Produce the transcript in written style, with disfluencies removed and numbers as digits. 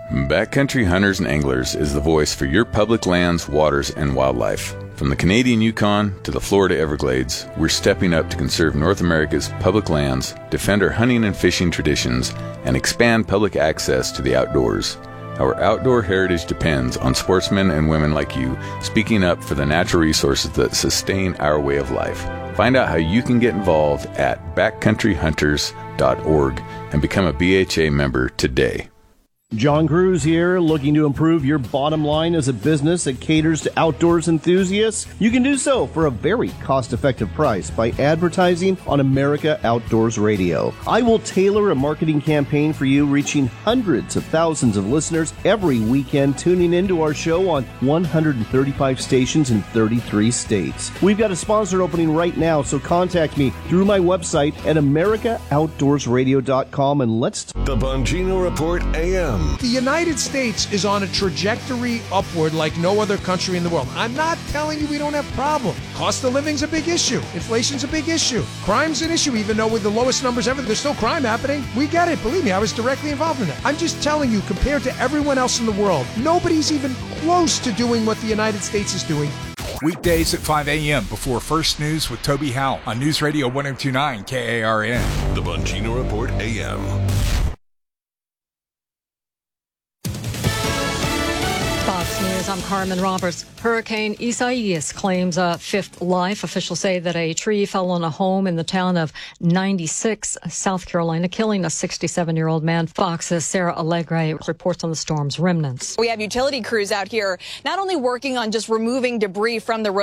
Backcountry Hunters and Anglers is the voice for your public lands, waters, and wildlife. From the Canadian Yukon to the Florida Everglades, we're stepping up to conserve North America's public lands, defend our hunting and fishing traditions, and expand public access to the outdoors. Our outdoor heritage depends on sportsmen and women like you speaking up for the natural resources that sustain our way of life. Find out how you can get involved at backcountryhunters.org and become a BHA member today. John Cruz here, looking to improve your bottom line as a business that caters to outdoors enthusiasts? You can do so for a very cost-effective price by advertising on America Outdoors Radio. I will tailor a marketing campaign for you, reaching hundreds of thousands of listeners every weekend, tuning into our show on 135 stations in 33 states. We've got a sponsor opening right now, so contact me through my website at AmericaOutdoorsRadio.com, and let's... The Bongino Report AM. The United States is on a trajectory upward like no other country in the world. I'm not telling you we don't have problems. Cost of living's a big issue. Inflation's a big issue. Crime's an issue, even though with the lowest numbers ever, there's still crime happening. We get it. Believe me, I was directly involved in that. I'm just telling you, compared to everyone else in the world, nobody's even close to doing what the United States is doing. Weekdays at 5 a.m. before First News with Toby Howell on News Radio 102.9 KARN. The Bongino Report AM. Fox News, I'm Carmen Roberts. Hurricane Isaias claims a fifth life. Officials say that a tree fell on a home in the town of 96, South Carolina, killing a 67-year-old man. Fox's Sarah Allegre reports on the storm's remnants. We have utility crews out here not only working on just removing debris from the road,